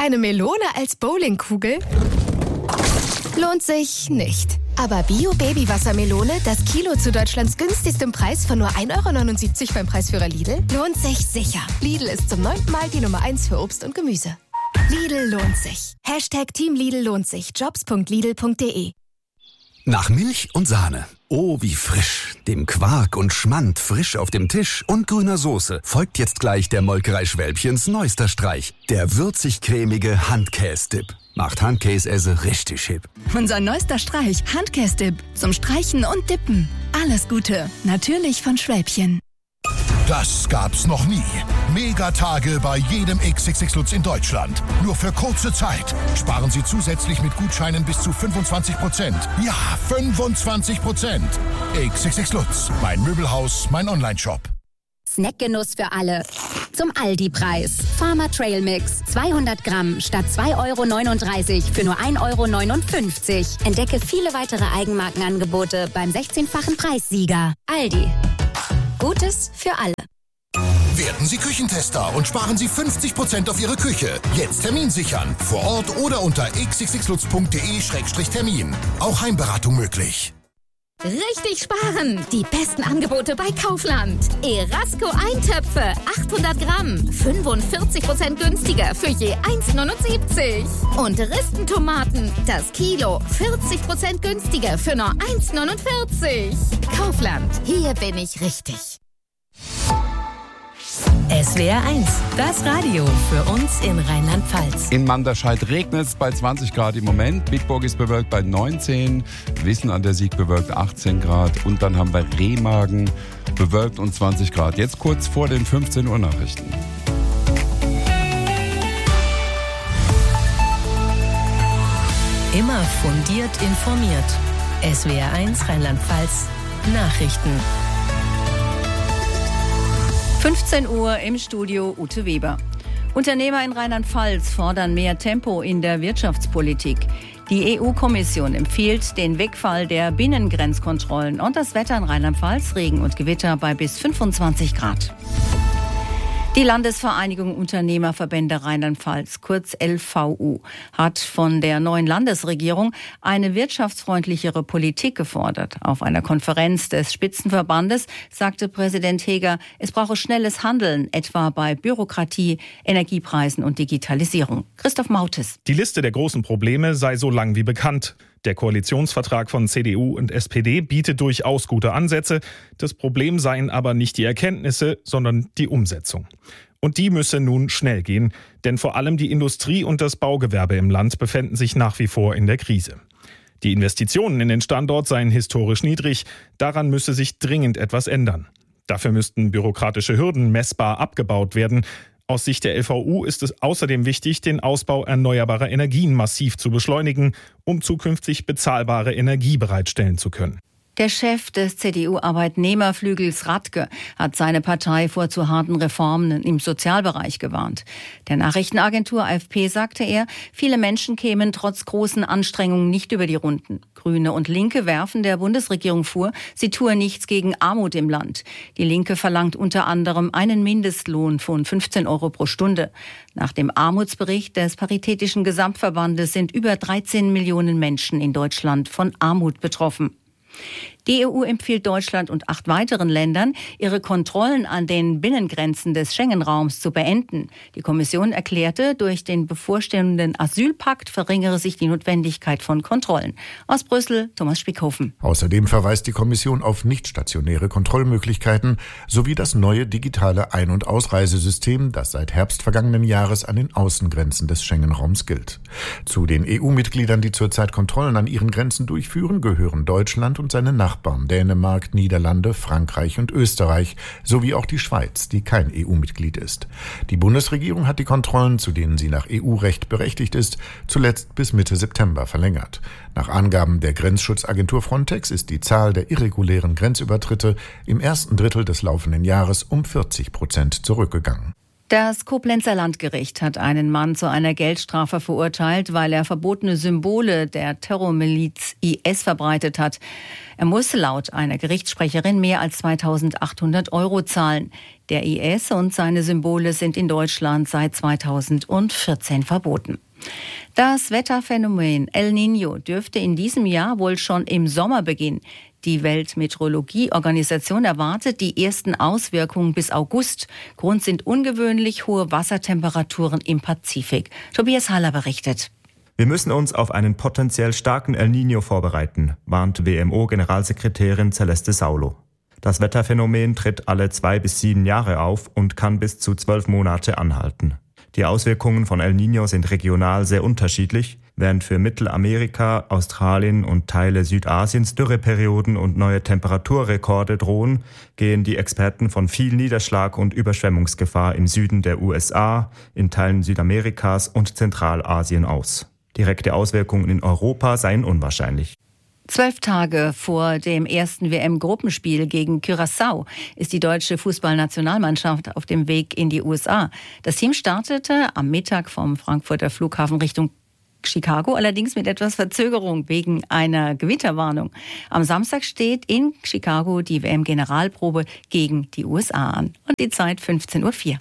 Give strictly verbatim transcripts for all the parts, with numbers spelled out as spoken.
Eine Melone als Bowlingkugel? Lohnt sich nicht. Aber Bio-Baby-Wassermelone, das Kilo zu Deutschlands günstigstem Preis von nur ein Euro neunundsiebzig beim Preisführer Lidl, lohnt sich sicher. Lidl ist zum neunten Mal die Nummer eins für Obst und Gemüse. Lidl lohnt sich. Hashtag Team Lidl lohnt sich. Jobs punkt lidl punkt de. Nach Milch und Sahne. Oh, wie frisch. Dem Quark und Schmand frisch auf dem Tisch und grüner Soße folgt jetzt gleich der Molkerei Schwälbchens neuester Streich. Der würzig-cremige Handkäse-Dip. Macht Handkäse richtig hip. Unser neuester Streich, Handkäse-Dip. Zum Streichen und Dippen. Alles Gute. Natürlich von Schwälbchen. Das gab's noch nie. Megatage bei jedem X X X Lutz in Deutschland. Nur für kurze Zeit. Sparen Sie zusätzlich mit Gutscheinen bis zu fünfundzwanzig Prozent. Ja, fünfundzwanzig Prozent. X X X Lutz. Mein Möbelhaus, mein Onlineshop. Snackgenuss für alle. Zum Aldi-Preis. Farmer Trail Mix. zweihundert Gramm statt zwei Euro neununddreißig für nur ein Euro neunundfünfzig. Entdecke viele weitere Eigenmarkenangebote beim sechzehnfachen Preissieger. Aldi. Gutes für alle. Werden Sie Küchentester und sparen Sie fünfzig Prozent auf Ihre Küche. Jetzt Termin sichern. Vor Ort oder unter x x x lutz punkt de Schrägstrich Termin. Auch Heimberatung möglich. Richtig sparen! Die besten Angebote bei Kaufland. Erasco Eintöpfe, achthundert Gramm, fünfundvierzig Prozent günstiger für je eins Euro neunundsiebzig. Und Ristentomaten, das Kilo, vierzig Prozent günstiger für nur eins Euro neunundvierzig. Kaufland, hier bin ich richtig. S W R eins, das Radio für uns in Rheinland-Pfalz. In Manderscheid regnet es bei zwanzig Grad im Moment. Bitburg ist bewölkt bei neunzehn. Wissen an der Sieg bewölkt achtzehn Grad. Und dann haben wir Remagen bewölkt und zwanzig Grad. Jetzt kurz vor den fünfzehn Uhr Nachrichten. Immer fundiert informiert. S W R eins Rheinland-Pfalz Nachrichten. fünfzehn Uhr im Studio Ute Weber. Unternehmer in Rheinland-Pfalz fordern mehr Tempo in der Wirtschaftspolitik. Die E U-Kommission empfiehlt den Wegfall der Binnengrenzkontrollen und das Wetter in Rheinland-Pfalz, Regen und Gewitter bei bis fünfundzwanzig Grad. Die Landesvereinigung Unternehmerverbände Rheinland-Pfalz, kurz L V U, hat von der neuen Landesregierung eine wirtschaftsfreundlichere Politik gefordert. Auf einer Konferenz des Spitzenverbandes sagte Präsident Heger, es brauche schnelles Handeln, etwa bei Bürokratie, Energiepreisen und Digitalisierung. Christoph Mautes. Die Liste der großen Probleme sei so lang wie bekannt. Der Koalitionsvertrag von C D U und S P D bietet durchaus gute Ansätze. Das Problem seien aber nicht die Erkenntnisse, sondern die Umsetzung. Und die müsse nun schnell gehen, denn vor allem die Industrie und das Baugewerbe im Land befänden sich nach wie vor in der Krise. Die Investitionen in den Standort seien historisch niedrig, daran müsse sich dringend etwas ändern. Dafür müssten bürokratische Hürden messbar abgebaut werden. Aus Sicht der L V U ist es außerdem wichtig, den Ausbau erneuerbarer Energien massiv zu beschleunigen, um zukünftig bezahlbare Energie bereitstellen zu können. Der Chef des C D U-Arbeitnehmerflügels Radke hat seine Partei vor zu harten Reformen im Sozialbereich gewarnt. Der Nachrichtenagentur A F P sagte er, viele Menschen kämen trotz großen Anstrengungen nicht über die Runden. Grüne und Linke werfen der Bundesregierung vor, sie tue nichts gegen Armut im Land. Die Linke verlangt unter anderem einen Mindestlohn von fünfzehn Euro pro Stunde. Nach dem Armutsbericht des Paritätischen Gesamtverbandes sind über dreizehn Millionen Menschen in Deutschland von Armut betroffen. Die E U empfiehlt Deutschland und acht weiteren Ländern, ihre Kontrollen an den Binnengrenzen des Schengen-Raums zu beenden. Die Kommission erklärte, durch den bevorstehenden Asylpakt verringere sich die Notwendigkeit von Kontrollen. Aus Brüssel, Thomas Spickhofen. Außerdem verweist die Kommission auf nicht-stationäre Kontrollmöglichkeiten sowie das neue digitale Ein- und Ausreisesystem, das seit Herbst vergangenen Jahres an den Außengrenzen des Schengen-Raums gilt. Zu den E U-Mitgliedern, die zurzeit Kontrollen an ihren Grenzen durchführen, gehören Deutschland und seine Nachbarn. Dänemark, Niederlande, Frankreich und Österreich sowie auch die Schweiz, die kein E U-Mitglied ist. Die Bundesregierung hat die Kontrollen, zu denen sie nach E U-Recht berechtigt ist, zuletzt bis Mitte September verlängert. Nach Angaben der Grenzschutzagentur Frontex ist die Zahl der irregulären Grenzübertritte im ersten Drittel des laufenden Jahres um vierzig Prozent zurückgegangen. Das Koblenzer Landgericht hat einen Mann zu einer Geldstrafe verurteilt, weil er verbotene Symbole der Terrormiliz I S verbreitet hat. Er muss laut einer Gerichtssprecherin mehr als zweitausendachthundert Euro zahlen. Der I S und seine Symbole sind in Deutschland seit zweitausendvierzehn verboten. Das Wetterphänomen El Niño dürfte in diesem Jahr wohl schon im Sommer beginnen. Die Weltmeteorologieorganisation erwartet die ersten Auswirkungen bis August. Grund sind ungewöhnlich hohe Wassertemperaturen im Pazifik. Tobias Haller berichtet. Wir müssen uns auf einen potenziell starken El Niño vorbereiten, warnt W M O-Generalsekretärin Celeste Saulo. Das Wetterphänomen tritt alle zwei bis sieben Jahre auf und kann bis zu zwölf Monate anhalten. Die Auswirkungen von El Niño sind regional sehr unterschiedlich. Während für Mittelamerika, Australien und Teile Südasiens Dürreperioden und neue Temperaturrekorde drohen, gehen die Experten von viel Niederschlag und Überschwemmungsgefahr im Süden der U S A, in Teilen Südamerikas und Zentralasien aus. Direkte Auswirkungen in Europa seien unwahrscheinlich. Zwölf Tage vor dem ersten W M-Gruppenspiel gegen Curaçao ist die deutsche Fußballnationalmannschaft auf dem Weg in die U S A. Das Team startete am Mittag vom Frankfurter Flughafen Richtung Chicago, allerdings mit etwas Verzögerung wegen einer Gewitterwarnung. Am Samstag steht in Chicago die W M-Generalprobe gegen die U S A an. Und die Zeit fünfzehn Uhr vier.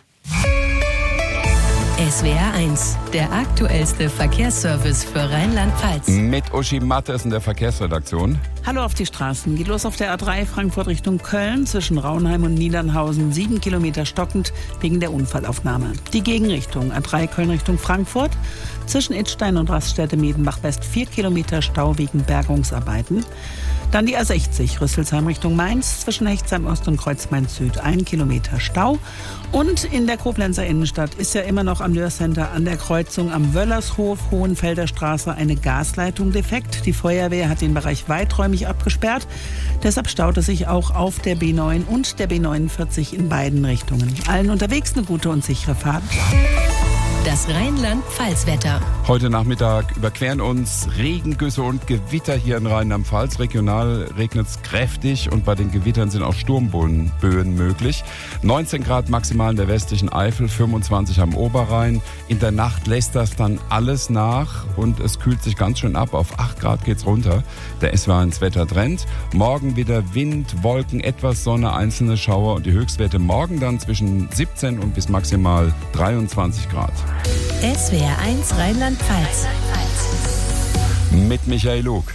S W R eins, der aktuellste Verkehrsservice für Rheinland-Pfalz. Mit Uschi Mattes in der Verkehrsredaktion. Hallo auf die Straßen. Geht los auf der A drei Frankfurt Richtung Köln zwischen Raunheim und Niedernhausen. Sieben Kilometer stockend wegen der Unfallaufnahme. Die Gegenrichtung A drei Köln Richtung Frankfurt. Zwischen Idstein und Raststätte Miedenbach West vier Kilometer Stau wegen Bergungsarbeiten. Dann die A sechzig Rüsselsheim Richtung Mainz. Zwischen Hechtsheim Ost und Kreuzmain Süd ein Kilometer Stau. Und in der Koblenzer Innenstadt ist ja immer noch am Dörr-Center an der Kreuzung am Wöllershof, Hohenfelder Straße, eine Gasleitung defekt. Die Feuerwehr hat den Bereich weiträumig abgesperrt. Deshalb staut es sich auch auf der B neun und der B neunundvierzig in beiden Richtungen. Allen unterwegs eine gute und sichere Fahrt. Das Rheinland-Pfalz-Wetter. Heute Nachmittag überqueren uns Regengüsse und Gewitter hier in Rheinland-Pfalz. Regional regnet es kräftig und bei den Gewittern sind auch Sturmböen möglich. neunzehn Grad maximal in der westlichen Eifel, fünfundzwanzig am Oberrhein. In der Nacht lässt das dann alles nach und es kühlt sich ganz schön ab. Auf acht Grad geht's runter. Der S W R eins Wettertrend. Morgen wieder Wind, Wolken, etwas Sonne, einzelne Schauer und die Höchstwerte morgen dann zwischen siebzehn und bis maximal dreiundzwanzig Grad. S W R eins Rheinland-Pfalz. Mit Michael Lug.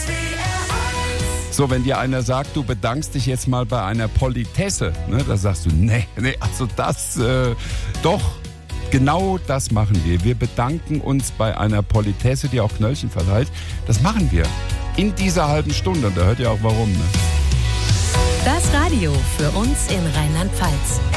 So, wenn dir einer sagt, du bedankst dich jetzt mal bei einer Politesse, ne, da sagst du, nee, nee, also das, äh, doch, genau das machen wir. Wir bedanken uns bei einer Politesse, die auch Knöllchen verteilt. Das machen wir in dieser halben Stunde und da hört ihr auch warum. Ne? Das Radio für uns in Rheinland-Pfalz.